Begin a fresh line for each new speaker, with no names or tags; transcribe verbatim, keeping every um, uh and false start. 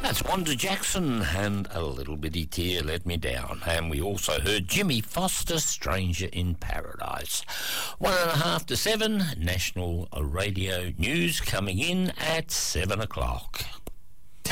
That's Wanda Jackson and A Little Bitty Tear Let Me Down. And we also heard Jimmy Foster, Stranger in Paradise. One and a half to seven, National Radio News coming in at seven o'clock.